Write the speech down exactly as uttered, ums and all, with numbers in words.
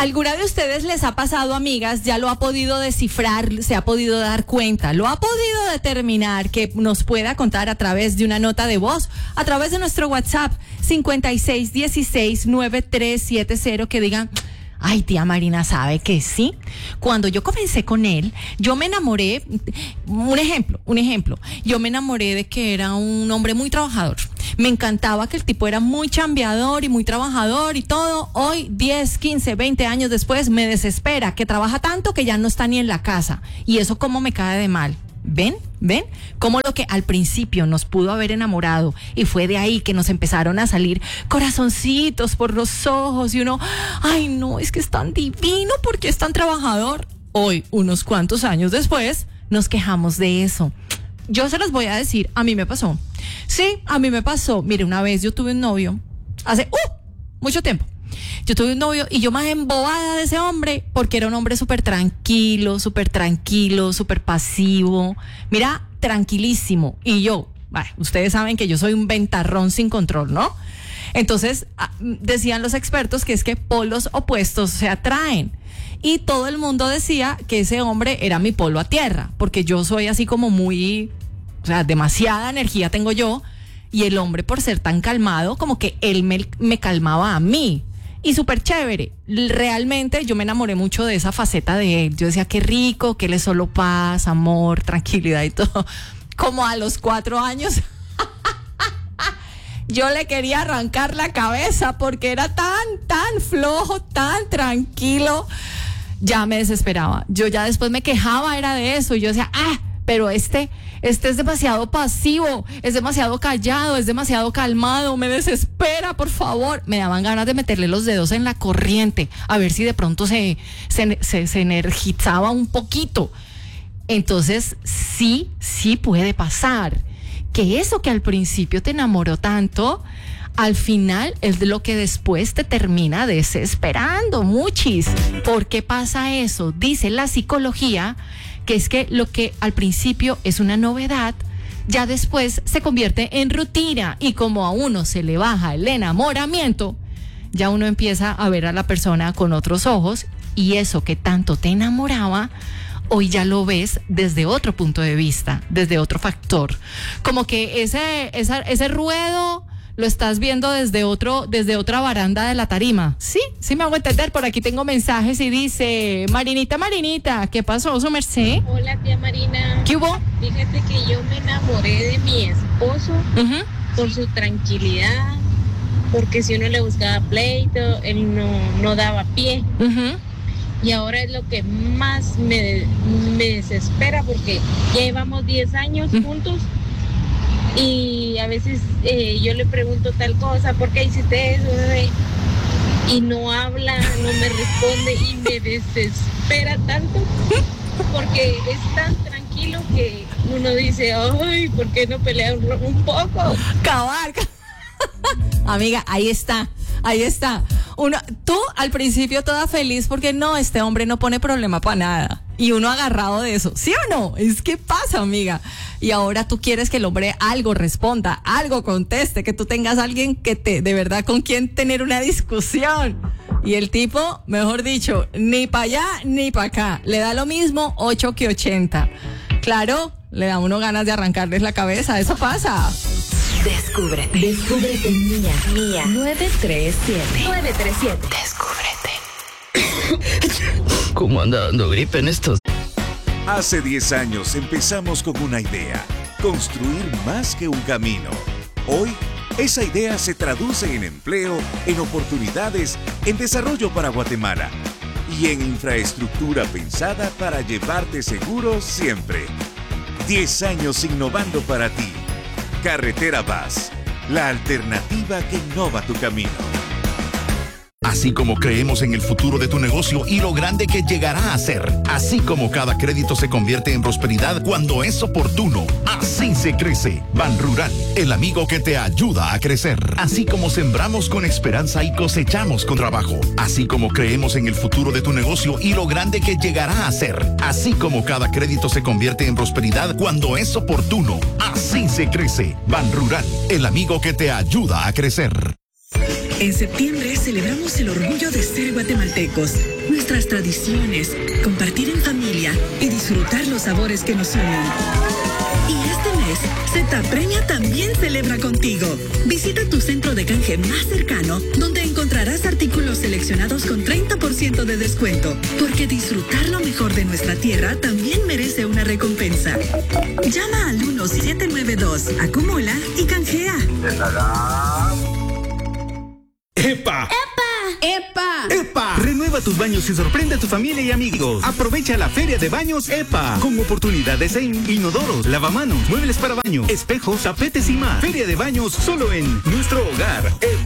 ¿Alguna de ustedes les ha pasado, amigas? Ya lo ha podido descifrar, se ha podido dar cuenta, lo ha podido determinar, que nos pueda contar a través de una nota de voz, a través de nuestro WhatsApp cincuenta y seis dieciséis noventa y tres setenta, que digan: ay, tía Marina, ¿sabe que sí? Cuando yo comencé con él, yo me enamoré, un ejemplo, un ejemplo, yo me enamoré de que era un hombre muy trabajador. Me encantaba que el tipo era muy chambeador y muy trabajador y todo. Hoy, diez, quince, veinte años después, me desespera que trabaja tanto que ya no está ni en la casa. Y eso cómo me cae de mal. ¿Ven? ¿Ven? Como lo que al principio nos pudo haber enamorado y fue de ahí que nos empezaron a salir corazoncitos por los ojos y uno, ay no, es que es tan divino porque es tan trabajador. Hoy, unos cuantos años después, nos quejamos de eso. Yo se los voy a decir, a mí me pasó. Sí, a mí me pasó. Mire, una vez yo tuve un novio, hace uh, mucho tiempo. Yo tuve un novio y yo más embobada de ese hombre porque era un hombre súper tranquilo, súper tranquilo, súper pasivo. Mira, tranquilísimo. Y yo, bueno, ustedes saben que yo soy un ventarrón sin control, ¿no? Entonces, decían los expertos que es que polos opuestos se atraen. Y todo el mundo decía que ese hombre era mi polo a tierra, porque yo soy así como muy, o sea, demasiada energía tengo yo, y el hombre, por ser tan calmado, como que él me, me calmaba a mí. Y súper chévere. Realmente yo me enamoré mucho de esa faceta de él. Yo decía, qué rico, que él es solo paz, amor, tranquilidad y todo. Como a los cuatro años, yo le quería arrancar la cabeza porque era tan, tan flojo, tan tranquilo. Ya me desesperaba. Yo ya después me quejaba, era de eso. Y yo decía, ah, pero este, este es demasiado pasivo, es demasiado callado, es demasiado calmado, me desespera, por favor. Me daban ganas de meterle los dedos en la corriente, a ver si de pronto se, se, se, se energizaba un poquito. Entonces, sí, sí puede pasar que eso que al principio te enamoró tanto, al final es lo que después te termina desesperando, muchis. ¿Por qué pasa eso? Dice la psicología que es que lo que al principio es una novedad, ya después se convierte en rutina, y como a uno se le baja el enamoramiento, ya uno empieza a ver a la persona con otros ojos, y eso que tanto te enamoraba, hoy ya lo ves desde otro punto de vista, desde otro factor. Como que ese, esa, ese ruedo lo estás viendo desde otro, desde otra baranda de la tarima. Sí, sí me hago entender. Por aquí tengo mensajes y dice: Marinita, Marinita, ¿qué pasó, su merced? Hola, tía Marina. ¿Qué hubo? Fíjate que yo me enamoré de mi esposo uh-huh. por su tranquilidad, porque si uno le buscaba pleito, él no, no daba pie. Uh-huh. Y ahora es lo que más me, me desespera, porque ya llevamos diez años uh-huh. juntos. Y a veces eh, yo le pregunto tal cosa, ¿por qué hiciste eso? Y no habla, no me responde y me desespera tanto, porque es tan tranquilo que uno dice, ay, ¿por qué no pelea un, un poco? Cabal. Amiga, ahí está, ahí está. Uno, tú al principio toda feliz porque no, este hombre no pone problema para nada. Y uno agarrado de eso, ¿sí o no? Es que pasa, amiga. Y ahora tú quieres que el hombre algo responda, algo conteste, que tú tengas a alguien que te, de verdad, con quien tener una discusión. Y el tipo, mejor dicho, ni para allá ni para acá. Le da lo mismo ocho que ochenta. Claro, le da a uno ganas de arrancarles la cabeza, eso pasa. Descúbrete. Descúbrete mía. Mía. nueve tres siete. nueve tres siete. Descúbrete. ¿Cómo anda dando gripe en estos? Hace diez años empezamos con una idea: construir más que un camino. Hoy, esa idea se traduce en empleo, en oportunidades, en desarrollo para Guatemala y en infraestructura pensada para llevarte seguro siempre. diez años innovando para ti. Carretera Paz, la alternativa que innova tu camino. Así como creemos en el futuro de tu negocio y lo grande que llegará a ser, así como cada crédito se convierte en prosperidad cuando es oportuno, así se crece. Ban Rural, el amigo que te ayuda a crecer. Así como sembramos con esperanza y cosechamos con trabajo, así como creemos en el futuro de tu negocio y lo grande que llegará a ser, así como cada crédito se convierte en prosperidad cuando es oportuno, así se crece. Ban Rural, el amigo que te ayuda a crecer. En septiembre celebramos el orgullo de ser guatemaltecos, nuestras tradiciones, compartir en familia y disfrutar los sabores que nos unen. Y este mes, Z Premia también celebra contigo. Visita tu centro de canje más cercano, donde encontrarás artículos seleccionados con treinta por ciento de descuento, porque disfrutar lo mejor de nuestra tierra también merece una recompensa. Llama al uno siete nueve dos, acumula y canjea. ¡Epa! ¡Epa! ¡Epa! Renueva tus baños y sorprende a tu familia y amigos. Aprovecha la Feria de Baños EPA, con oportunidades en inodoros, lavamanos, muebles para baño, espejos, tapetes y más. Feria de Baños solo en Nuestro Hogar. EPA.